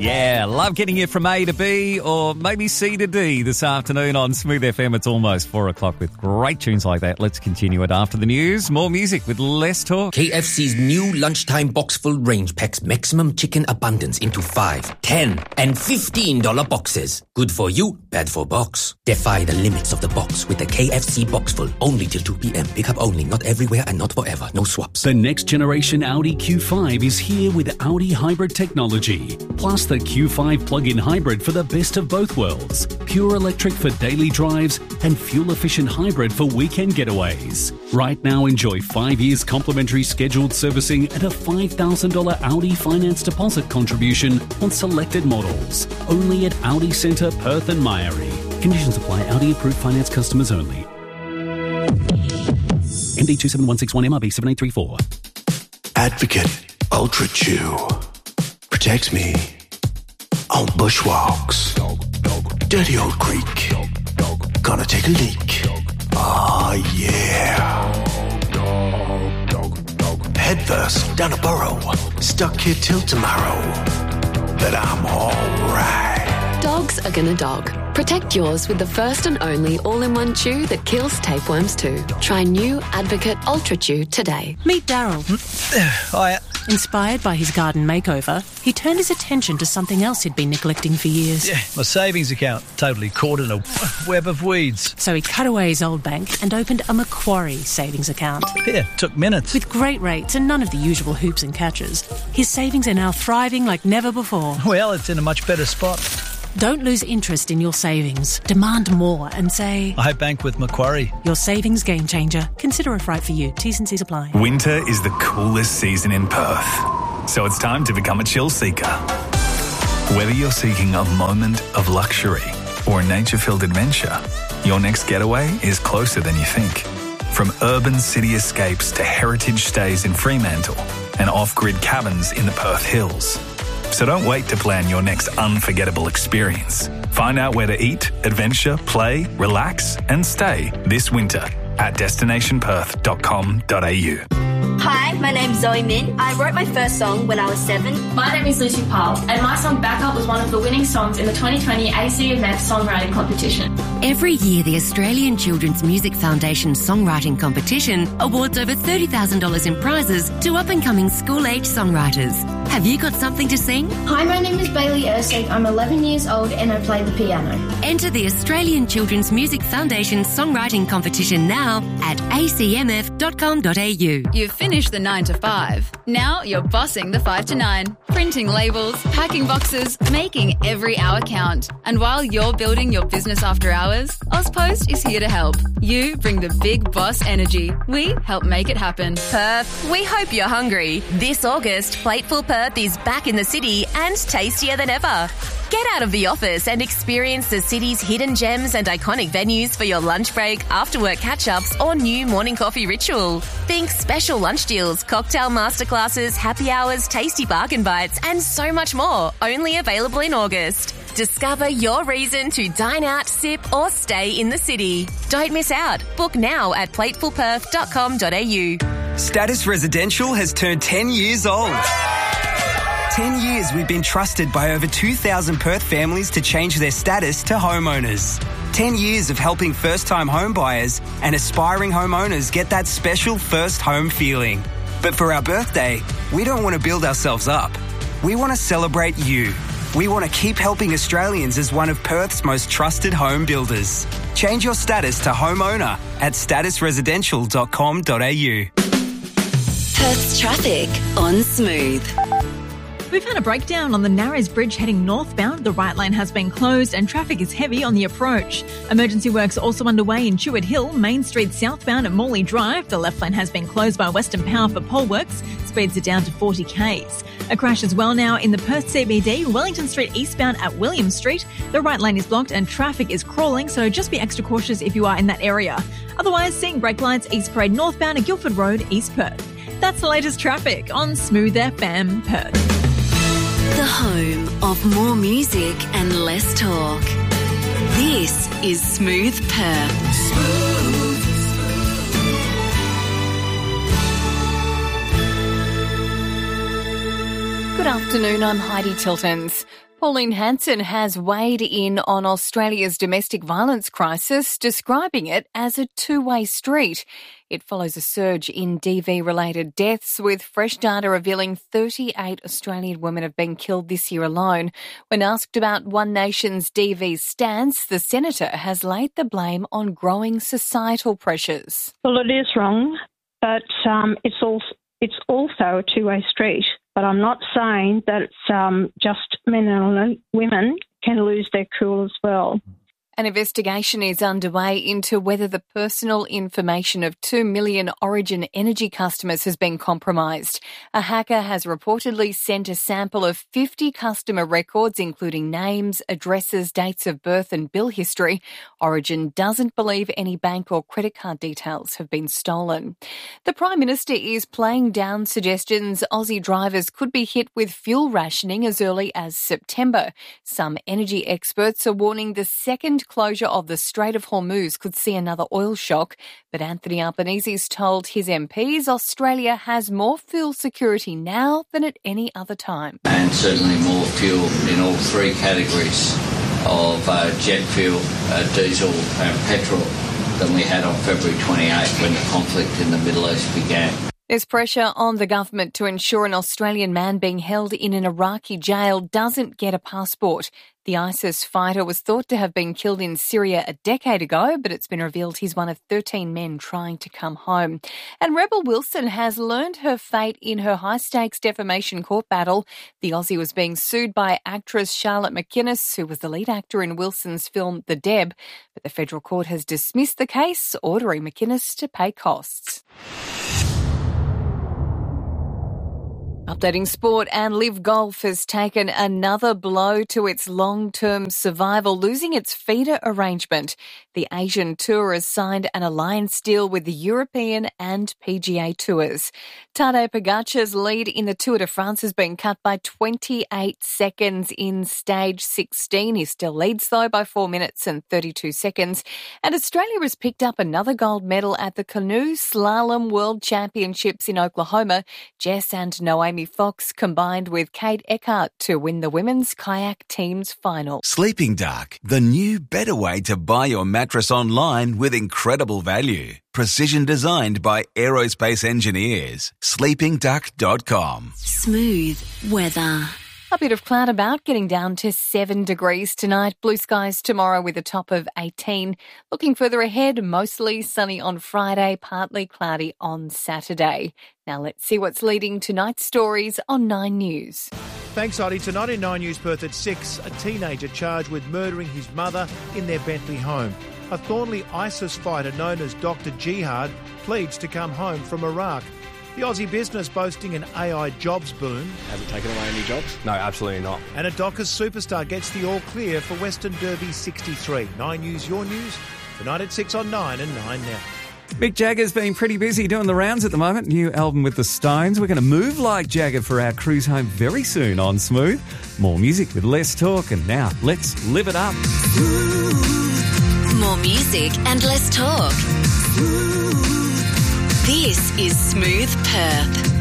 Yeah, love getting you from A to B or maybe C to D this afternoon on Smooth FM. It's almost 4 o'clock with great tunes like that. Let's continue it after the news. More music with less talk. KFC's new lunchtime box full range packs maximum chicken abundance into $5, $10, and $15 boxes. Good for you, bad for box. Defy the limits of the box with the KFC box full. Only till 2 p.m. Pick up only, not everywhere and not forever. No swaps. The next generation Audi Q5 is here with Audi hybrid technology. Plus the Q5 plug-in hybrid for the best of both worlds. Pure electric for daily drives and fuel-efficient hybrid for weekend getaways. Right now, enjoy 5 years complimentary scheduled servicing and a $5,000 Audi finance deposit contribution on selected models. Only at Audi Centre, Perth and Myrie. Conditions apply. Audi approved finance customers only. MD 27161 MRB 7834. Advocate Ultra Chew protects me on bushwalks. Dirty old creek. Gonna take a leak. Ah, yeah. Headfirst down a burrow. Stuck here till tomorrow. But I'm alright. Dogs are gonna dog. Protect yours with the first and only all-in-one chew that kills tapeworms too. Try new Advocate Ultra Chew today. Meet Daryl. Hiya. Inspired by his garden makeover, he turned his attention to something else he'd been neglecting for years. Yeah, my savings account, totally caught in a web of weeds. So he cut away his old bank and opened a Macquarie savings account. Yeah, took minutes. With great rates and none of the usual hoops and catches, his savings are now thriving like never before. Well, it's in a much better spot. Don't lose interest in your savings. Demand more and say, I bank with Macquarie. Your savings game changer. Consider if right for you. T's and C's apply. Winter is the coolest season in Perth, so it's time to become a chill seeker. Whether you're seeking a moment of luxury or a nature-filled adventure, your next getaway is closer than you think. From urban city escapes to heritage stays in Fremantle and off-grid cabins in the Perth Hills. So don't wait to plan your next unforgettable experience. Find out where to eat, adventure, play, relax and stay this winter at destinationperth.com.au. Hi, my name's Zoe Min. I wrote my first song when I was 7. My name is Lucy Powell, and my song Backup was one of the winning songs in the 2020 ACMF Songwriting Competition. Every year, the Australian Children's Music Foundation Songwriting Competition awards over $30,000 in prizes to up-and-coming school-age songwriters. Have you got something to sing? Hi, my name is Bailey Ersig. I'm 11 years old and I play the piano. Enter the Australian Children's Music Foundation Songwriting Competition now at acmf.com.au. You've finished the 9 to 5. Now you're bossing the 5 to 9. Printing labels, packing boxes, making every hour count. And while you're building your business after hours, Ozpost is here to help. You bring the big boss energy. We help make it happen. Perth, we hope you're hungry. This August, Plateful Perth is back in the city and tastier than ever. Get out of the office and experience the city's hidden gems and iconic venues for your lunch break, after-work catch-ups or new morning coffee ritual. Think special lunch deals, cocktail masterclasses, happy hours, tasty bargain bites and so much more, only available in August. Discover your reason to dine out, sip or stay in the city. Don't miss out. Book now at platefulperth.com.au. Status Residential has turned 10 years old. 10 years we've been trusted by over 2,000 Perth families to change their status to homeowners. 10 years of helping first-time home buyers and aspiring homeowners get that special first home feeling. But for our birthday, we don't want to build ourselves up. We want to celebrate you. We want to keep helping Australians as one of Perth's most trusted home builders. Change your status to homeowner at statusresidential.com.au. Perth's traffic on Smooth. We've had a breakdown on the Narrows Bridge heading northbound. The right lane has been closed and traffic is heavy on the approach. Emergency works also underway in Chewett Hill, Main Street southbound at Morley Drive. The left lane has been closed by Western Power for pole works. Speeds are down to 40 k's. A crash as well now in the Perth CBD, Wellington Street eastbound at William Street. The right lane is blocked and traffic is crawling, so just be extra cautious if you are in that area. Otherwise, seeing brake lights East Parade northbound at Guildford Road, East Perth. That's the latest traffic on Smooth FM Perth. The home of more music and less talk. This is Smooth Perth. Good afternoon, I'm Heidi Tiltons. Pauline Hanson has weighed in on Australia's domestic violence crisis, describing it as a two-way street. It follows a surge in DV-related deaths, with fresh data revealing 38 Australian women have been killed this year alone. When asked about One Nation's DV stance, the Senator has laid the blame on growing societal pressures. Well, it is wrong, but it's also a two-way street. But I'm not saying that it's just men and women can lose their cool as well. An investigation is underway into whether the personal information of 2 million Origin Energy customers has been compromised. A hacker has reportedly sent a sample of 50 customer records, including names, addresses, dates of birth and bill history. Origin doesn't believe any bank or credit card details have been stolen. The Prime Minister is playing down suggestions Aussie drivers could be hit with fuel rationing as early as September. Some energy experts are warning the second closure of the Strait of Hormuz could see another oil shock. But Anthony Albanese's told his MPs Australia has more fuel security now than at any other time. And certainly more fuel in all three categories of jet fuel, diesel and petrol than we had on February 28th when the conflict in the Middle East began. There's pressure on the government to ensure an Australian man being held in an Iraqi jail doesn't get a passport. The ISIS fighter was thought to have been killed in Syria a decade ago, but it's been revealed he's one of 13 men trying to come home. And Rebel Wilson has learned her fate in her high-stakes defamation court battle. The Aussie was being sued by actress Charlotte McInnes, who was the lead actor in Wilson's film The Deb, but the federal court has dismissed the case, ordering McInnes to pay costs. Updating sport, and Live Golf has taken another blow to its long-term survival, losing its feeder arrangement. The Asian Tour has signed an alliance deal with the European and PGA Tours. Tadej Pogacar's lead in the Tour de France has been cut by 28 seconds in stage 16. He still leads, though, by 4 minutes and 32 seconds. And Australia has picked up another gold medal at the Canoe Slalom World Championships in Oklahoma. Jess and Naomi Fox combined with Kate Eckhart to win the women's kayak team's final. Sleeping Dark, the new better way to buy your mattress online with incredible value. Precision designed by aerospace engineers. sleepingduck.com. Smooth weather. A bit of cloud about, getting down to 7 degrees tonight. Blue skies tomorrow with a top of 18. Looking further ahead, mostly sunny on Friday, partly cloudy on Saturday. Now let's see what's leading tonight's stories on 9 News. Thanks, Audie. Tonight in 9 News Perth at 6, a teenager charged with murdering his mother in their Bentley home. A Thornley ISIS fighter known as Dr. Jihad pleads to come home from Iraq. The Aussie business boasting an AI jobs boom. Has it taken away any jobs? No, absolutely not. And a Dockers superstar gets the all clear for Western Derby 63. 9 News, your news. Tonight at 6 on 9 and 9 now. Mick Jagger's been pretty busy doing the rounds at the moment. New album with the Stones. We're going to move like Jagger for our cruise home very soon on Smooth. More music with less talk. And now, let's live it up. More music and less talk. This is Smooth Perth.